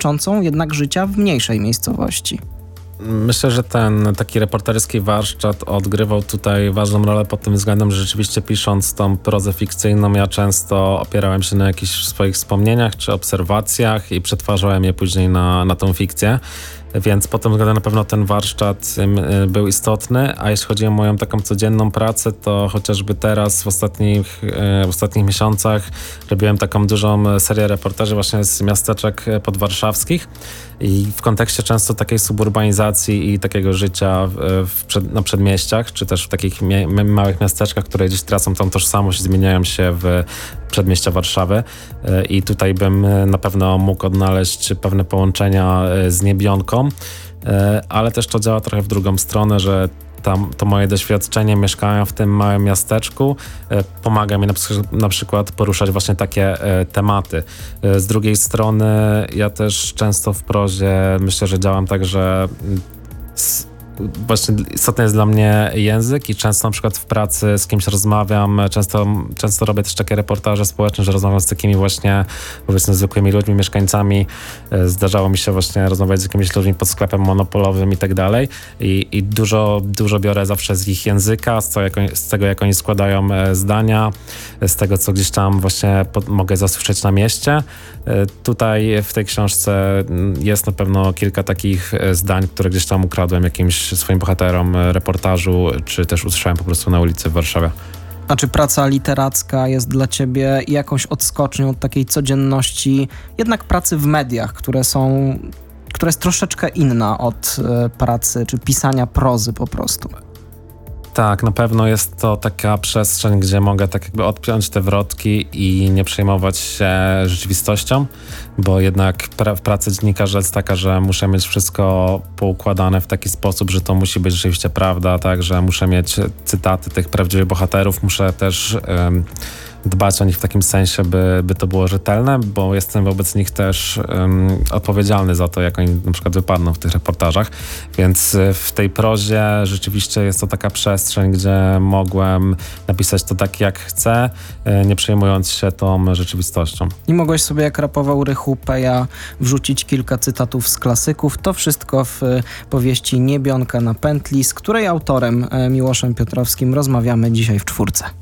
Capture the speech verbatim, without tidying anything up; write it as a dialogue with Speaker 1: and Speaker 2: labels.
Speaker 1: dotyczącą jednak życia w mniejszej miejscowości.
Speaker 2: Myślę, że ten taki reporterski warsztat odgrywał tutaj ważną rolę pod tym względem, że rzeczywiście pisząc tą prozę fikcyjną, ja często opierałem się na jakichś swoich wspomnieniach czy obserwacjach i przetwarzałem je później na, na tą fikcję. Więc pod tym względem na pewno ten warsztat był istotny, a jeśli chodzi o moją taką codzienną pracę, to chociażby teraz w ostatnich, w ostatnich miesiącach robiłem taką dużą serię reportaży właśnie z miasteczek podwarszawskich i w kontekście często takiej suburbanizacji i takiego życia w przed, na przedmieściach, czy też w takich mie- małych miasteczkach, które gdzieś tracą tą tożsamość, zmieniają się w przedmieścia Warszawy i tutaj bym na pewno mógł odnaleźć pewne połączenia z Niebionką, ale też to działa trochę w drugą stronę, że tam to moje doświadczenie mieszkania w tym małym miasteczku pomaga mi na, na przykład poruszać właśnie takie tematy. Z drugiej strony ja też często w prozie myślę, że działam tak, że właśnie istotny jest dla mnie język i często na przykład w pracy z kimś rozmawiam, często, często robię też takie reportaże społeczne, że rozmawiam z takimi właśnie powiedzmy zwykłymi ludźmi, mieszkańcami. Zdarzało mi się właśnie rozmawiać z jakimiś ludźmi pod sklepem monopolowym i tak dalej i, i dużo, dużo biorę zawsze z ich języka, z, to, jak oni, z tego jak oni składają zdania, z tego co gdzieś tam właśnie pod, mogę zasłyszeć na mieście. Tutaj w tej książce jest na pewno kilka takich zdań, które gdzieś tam ukradłem jakimś swoim bohaterom reportażu, czy też usłyszałem po prostu na ulicy w Warszawie.
Speaker 1: A czy praca literacka jest dla ciebie jakąś odskocznią od takiej codzienności, jednak pracy w mediach, które są, która jest troszeczkę inna od pracy, czy pisania prozy po prostu?
Speaker 2: Tak, na pewno jest to taka przestrzeń, gdzie mogę tak jakby odpiąć te wrotki i nie przejmować się rzeczywistością, bo jednak pra- w pracy dziennikarza jest taka, że muszę mieć wszystko poukładane w taki sposób, że to musi być rzeczywiście prawda, tak, że muszę mieć cytaty tych prawdziwych bohaterów, muszę też um, dbać o nich w takim sensie, by, by to było rzetelne, bo jestem wobec nich też um, odpowiedzialny za to, jak oni na przykład wypadną w tych reportażach, więc w tej prozie rzeczywiście jest to taka przestrzeń, gdzie mogłem napisać to tak, jak chcę, nie przejmując się tą rzeczywistością.
Speaker 1: I mogłeś sobie, jak rapował Rychu Peja, wrzucić kilka cytatów z klasyków. To wszystko w powieści Niebionka na pętli, z której autorem Miłoszem Piotrowskim rozmawiamy dzisiaj w czwórce.